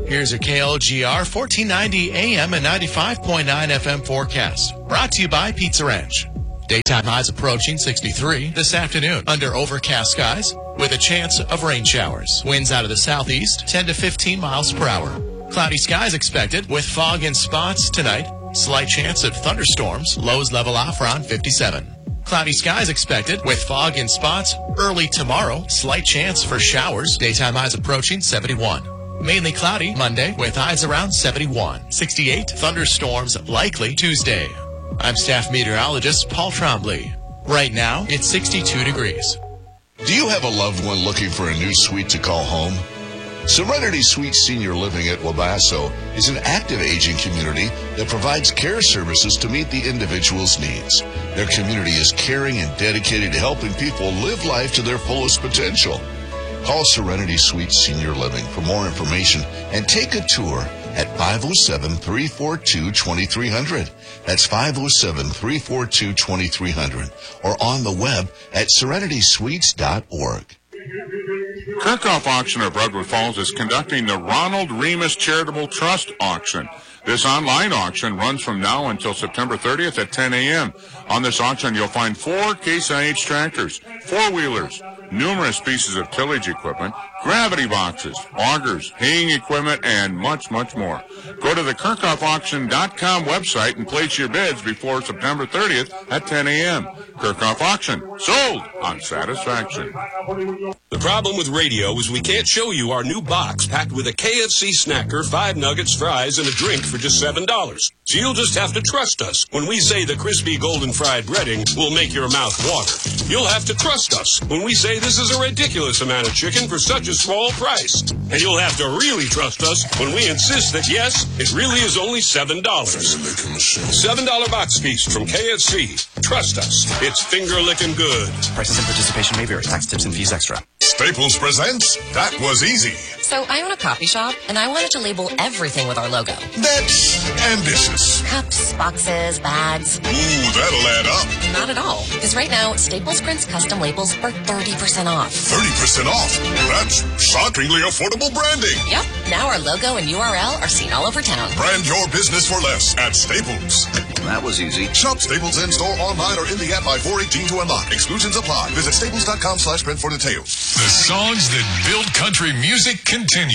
Here's your KLGR 1490 AM and 95.9 FM forecast. Brought to you by Pizza Ranch. Daytime highs approaching 63 this afternoon under overcast skies with a chance of rain showers. Winds out of the southeast 10 to 15 miles per hour. Cloudy skies expected with fog in spots tonight. Slight chance of thunderstorms. Lows level off around 57. Cloudy skies expected with fog in spots early tomorrow. Slight chance for showers. Daytime highs approaching 71. Mainly cloudy Monday with highs around 71. 68 thunderstorms likely Tuesday. I'm staff meteorologist Paul Trombley. Right now, it's 62 degrees. Do you have a loved one looking for a new suite to call home? Serenity Suites Senior Living at Wabasso is an active aging community that provides care services to meet the individual's needs. Their community is caring and dedicated to helping people live life to their fullest potential. Call Serenity Suites Senior Living for more information and take a tour at 507-342-2300. That's 507-342-2300 or on the web at serenitysweets.org. Kirchhoff Auction of Redwood Falls is conducting the Ronald Remus Charitable Trust Auction. This online auction runs from now until September 30th at 10 a.m. On this auction, you'll find 4 Case IH tractors, 4-wheelers, numerous pieces of tillage equipment, gravity boxes, augers, haying equipment, and much, much more. Go to the KirchhoffAuction.com website and place your bids before September 30th at 10 a.m. Kirchhoff Auction. Sold on satisfaction. The problem with radio is we can't show you our new box packed with a KFC snacker, 5 nuggets, fries, and a drink for just $7. So you'll just have to trust us when we say the crispy golden fried breading will make your mouth water. You'll have to trust us when we say this is a ridiculous amount of chicken for such a small price. And you'll have to really trust us when we insist that, yes, it really is only $7. $7 box feast from KFC. Trust us. It's finger-licking good. Prices and participation may vary. Tax, tips, and fees extra. Staples presents That Was Easy. So I own a coffee shop, and I wanted to label everything with our logo. That's ambitious. Cups, boxes, bags. Ooh, that'll add up. Not at all. Because right now, Staples prints custom labels for 30% off. 30% off? That's shockingly affordable branding. Yep. Now our logo and URL are seen all over town. Brand your business for less at Staples. That was easy. Shop Staples in-store, online, or in the app by 4/18 to unlock. Exclusions apply. Visit staples.com/print for details. The songs that build country music continue.